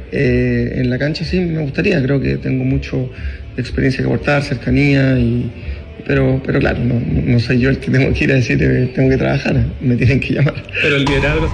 En la cancha sí me gustaría, creo que tengo mucho experiencia que aportar, cercanía, pero claro, no soy yo el que tengo que ir a decir tengo que trabajar, me tienen que llamar. Pero el liderazgo...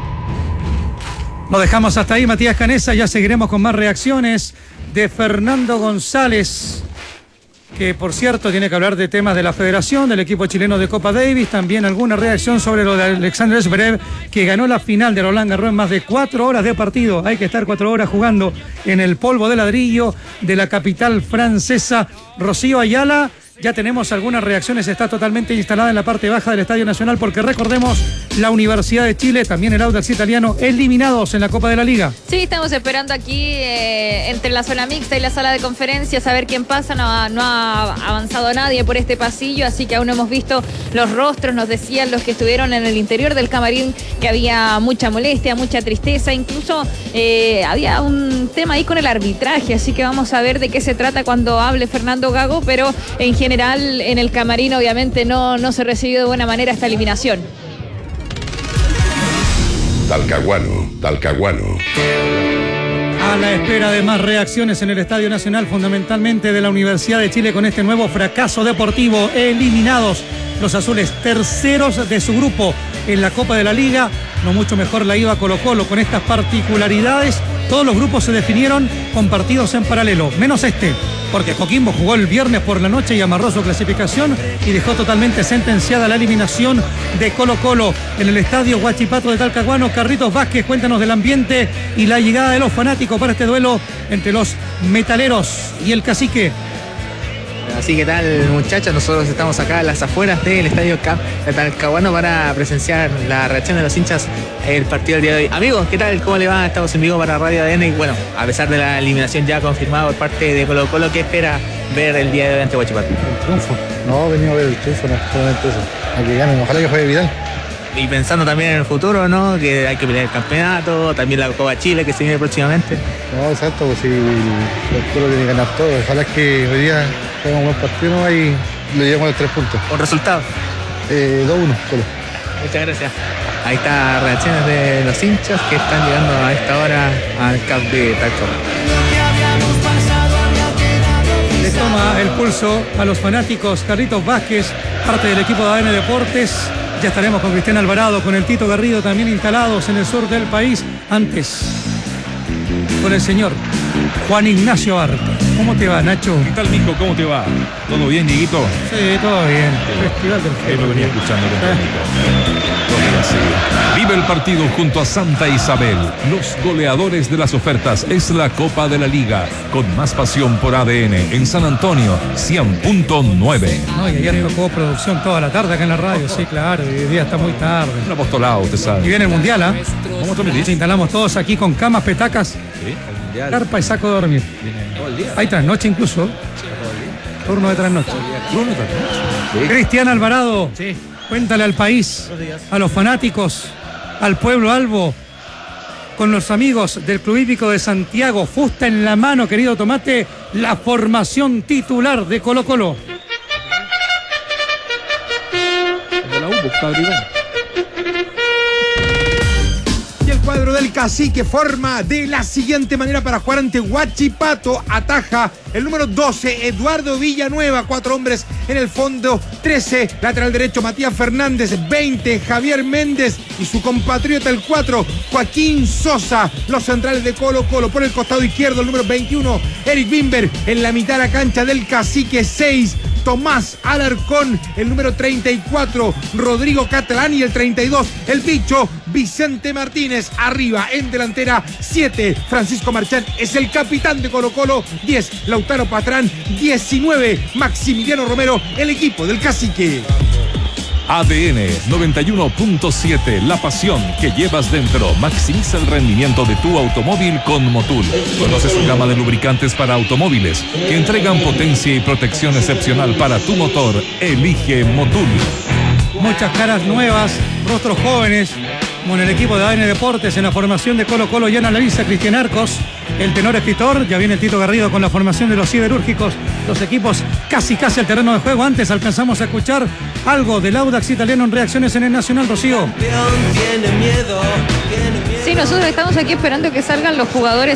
Lo dejamos hasta ahí, Matías Canessa, ya seguiremos con más reacciones de Fernando González, que por cierto tiene que hablar de temas de la federación, del equipo chileno de Copa Davis, también alguna reacción sobre lo de Alexander Zverev, que ganó la final de Roland Garros en más de 4 horas de partido. Hay que estar 4 horas jugando en el polvo de ladrillo de la capital francesa. Rocío Ayala, ya tenemos algunas reacciones, está totalmente instalada en la parte baja del Estadio Nacional, porque recordemos, la Universidad de Chile, también el Audax Italiano, eliminados en la Copa de la Liga. Sí, estamos esperando aquí entre la zona mixta y la sala de conferencias a ver quién pasa. No ha avanzado nadie por este pasillo, así que aún no hemos visto los rostros. Nos decían los que estuvieron en el interior del camarín que había mucha molestia, mucha tristeza, incluso había un tema ahí con el arbitraje, así que vamos a ver de qué se trata cuando hable Fernando Gago, pero en general en el camarín obviamente no se recibió de buena manera esta eliminación. Talcahuano. A la espera de más reacciones en el Estadio Nacional, fundamentalmente de la Universidad de Chile, con este nuevo fracaso deportivo. Eliminados los azules, terceros de su grupo en la Copa de la Liga. No mucho mejor la iba Colo-Colo con estas particularidades. Todos los grupos se definieron con partidos en paralelo, menos este, porque Coquimbo jugó el viernes por la noche y amarró su clasificación y dejó totalmente sentenciada la eliminación de Colo-Colo en el estadio Huachipato de Talcahuano. Carlitos Vázquez, cuéntanos del ambiente y la llegada de los fanáticos para este duelo entre los metaleros y el Cacique. Así que tal, muchachos, nosotros estamos acá en las afueras del Estadio Camp de Talcahuano para presenciar la reacción de los hinchas el partido del día de hoy. Amigos, ¿qué tal? ¿Cómo le va? Estamos en vivo para Radio ADN y bueno, a pesar de la eliminación ya confirmada por parte de Colo-Colo, ¿qué espera ver el día de hoy ante Huachipato? El triunfo. No, venimos a ver el triunfo, no solamente eso. A que ganen, ojalá que juegue Vidal. Y pensando también en el futuro, ¿no? Que hay que pelear el campeonato, también la Copa Chile que se viene próximamente. No, exacto, pues si el Colo tiene que ganar todo. Ojalá que hoy día juegue un buen partido, ¿no? Y le llevamos los 3 puntos. ¿Un resultado? 2-1, Colo. Muchas gracias. Ahí está reacciones de los hinchas que están llegando a esta hora al camp de Talcahuano. Le toma el pulso a los fanáticos Carlitos Vázquez, parte del equipo de ADN Deportes. Ya estaremos con Cristian Alvarado, con el Tito Garrido también instalados en el sur del país. Antes, con el señor Juan Ignacio Arca. ¿Cómo te va, Nacho? ¿Qué tal, mijo? ¿Cómo te va? ¿Todo bien, Dieguito? Sí, todo bien. Festival del Ahí lo venía escuchando Vive el partido junto a Santa Isabel. Los goleadores de las ofertas es la Copa de la Liga. Con más pasión por ADN en San Antonio, 100.9. No, y ayer tocó producción toda la tarde acá en la radio. Sí, claro, y hoy día está muy tarde. Un apostolado, usted sabe. Y viene el Mundial, ¿ah? ¿Cómo te metiste? Instalamos todos aquí con camas, petacas, carpa y saco de dormir. Todo el día. Hay trasnoche incluso. Turno de trasnoche. Cristian Alvarado. Sí. Cuéntale al país, a los fanáticos, al pueblo albo, con los amigos del Club Hípico de Santiago, fusta en la mano, querido Tomate, la formación titular de Colo-Colo. Y el cuadro del Cacique forma de la siguiente manera para jugar ante Huachipato. Ataja el número 12, Eduardo Villanueva, 4 hombres en el fondo. 13, lateral derecho, Matías Fernández. 20, Javier Méndez y su compatriota el 4, Joaquín Sosa. Los centrales de Colo-Colo. Por el costado izquierdo, el número 21, Eric Bimber. En la mitad de la cancha del Cacique, 6, Tomás Alarcón. El número 34, Rodrigo Catalán. Y el 32, el bicho Vicente Martínez. Arriba, en delantera, 7, Francisco Marchán es el capitán de Colo-Colo. 10, Lautaro Patrán. 19, Maximiliano Romero, el equipo del Cacique. ADN 91.7, la pasión que llevas dentro. Maximiza el rendimiento de tu automóvil con Motul. Conoce su gama de lubricantes para automóviles que entregan potencia y protección excepcional para tu motor. Elige Motul. Muchas caras nuevas, rostros jóvenes, como en el equipo de ADN Deportes, en la formación de Colo-Colo ya analiza Cristian Arcos, el tenor escritor. Ya viene el Tito Garrido con la formación de los siderúrgicos, los equipos casi al terreno de juego. Antes alcanzamos a escuchar algo del Audax Italiano en reacciones en el Nacional, Rocío. Sí, nosotros estamos aquí esperando que salgan los jugadores